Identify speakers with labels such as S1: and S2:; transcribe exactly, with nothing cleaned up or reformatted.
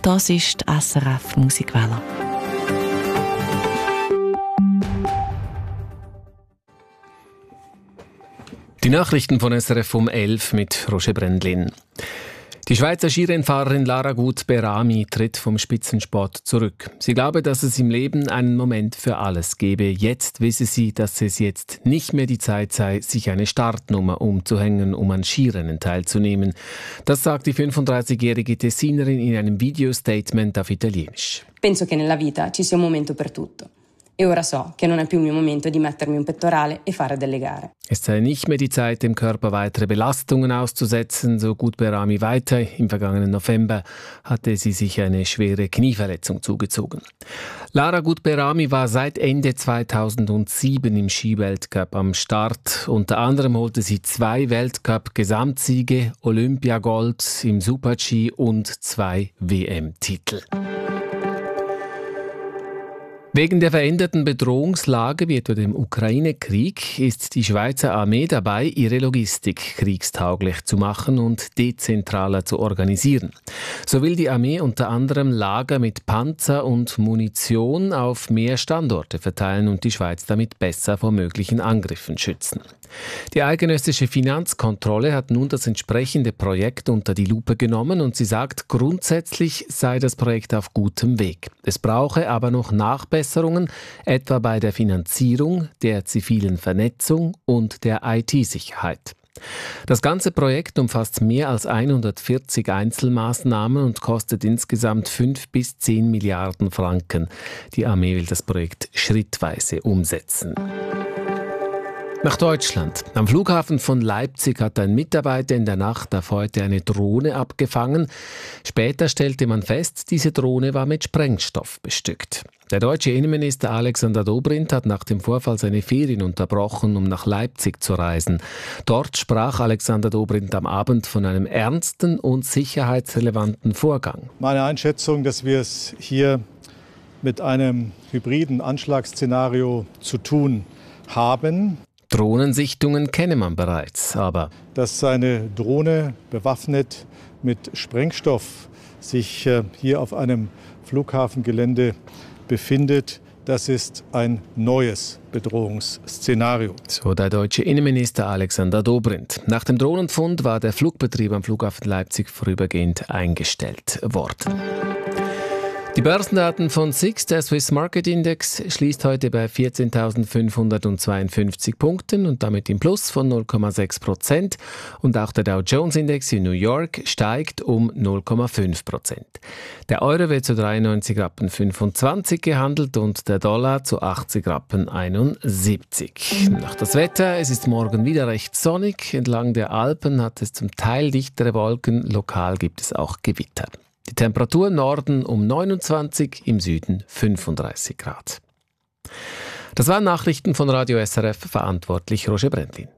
S1: Das ist die S R F Musikwelle.
S2: Die Nachrichten von S R F um elf mit Roger Brendlin. Die Schweizer Skirennfahrerin Lara Gut-Berami tritt vom Spitzensport zurück. Sie glaube, dass es im Leben einen Moment für alles gebe. Jetzt wisse sie, dass es jetzt nicht mehr die Zeit sei, sich eine Startnummer umzuhängen, um an Skirennen teilzunehmen. Das sagt die fünfunddreißigjährige Tessinerin in einem Videostatement auf Italienisch.
S3: Penso che nella vita ci sia un momento per tutto. E ora so che non è più il mio momento di mettermi un pettorale e fare delle gare.
S2: Es sei nicht mehr die Zeit, dem Körper weitere Belastungen auszusetzen, so Gut-Berami weiter. Im vergangenen November hatte sie sich eine schwere Knieverletzung zugezogen. Lara Gut-Berami war seit Ende zweitausendsieben im Skiweltcup am Start. Unter anderem holte sie zwei Weltcup-Gesamtsiege, Olympiagold im Super-G und zwei W M-Titel. Wegen der veränderten Bedrohungslage wie etwa dem Ukraine-Krieg ist die Schweizer Armee dabei, ihre Logistik kriegstauglich zu machen und dezentraler zu organisieren. So will die Armee unter anderem Lager mit Panzer und Munition auf mehr Standorte verteilen und die Schweiz damit besser vor möglichen Angriffen schützen. Die eidgenössische Finanzkontrolle hat nun das entsprechende Projekt unter die Lupe genommen und sie sagt, grundsätzlich sei das Projekt auf gutem Weg. Es brauche aber noch Nachbesserungen, etwa bei der Finanzierung, der zivilen Vernetzung und der I T-Sicherheit. Das ganze Projekt umfasst mehr als hundertvierzig Einzelmaßnahmen und kostet insgesamt fünf bis zehn Milliarden Franken. Die Armee will das Projekt schrittweise umsetzen. Nach Deutschland. Am Flughafen von Leipzig hat ein Mitarbeiter in der Nacht auf heute eine Drohne abgefangen. Später stellte man fest, diese Drohne war mit Sprengstoff bestückt. Der deutsche Innenminister Alexander Dobrindt hat nach dem Vorfall seine Ferien unterbrochen, um nach Leipzig zu reisen. Dort sprach Alexander Dobrindt am Abend von einem ernsten und sicherheitsrelevanten Vorgang.
S4: Meine Einschätzung, dass wir es hier mit einem hybriden Anschlagsszenario zu tun haben.
S2: Drohnensichtungen kenne man bereits, aber
S4: dass eine Drohne bewaffnet mit Sprengstoff sich hier auf einem Flughafengelände befindet, das ist ein neues Bedrohungsszenario.
S2: So der deutsche Innenminister Alexander Dobrindt. Nach dem Drohnenfund war der Flugbetrieb am Flughafen Leipzig vorübergehend eingestellt worden. Die Börsendaten von S I X, der Swiss Market Index, schließt heute bei vierzehntausendfünfhundertzweiundfünfzig Punkten und damit im Plus von null Komma sechs Prozent. Und auch der Dow Jones Index in New York steigt um null Komma fünf Prozent. Der Euro wird zu dreiundneunzig Rappen fünfundzwanzig gehandelt und der Dollar zu achtzig Rappen einundsiebzig. Nach das Wetter, es ist morgen wieder recht sonnig. Entlang der Alpen hat es zum Teil dichtere Wolken, lokal gibt es auch Gewitter. Die Temperatur im Norden um neunundzwanzig, im Süden fünfunddreißig Grad. Das waren Nachrichten von Radio S R F, verantwortlich Roger Brendlin.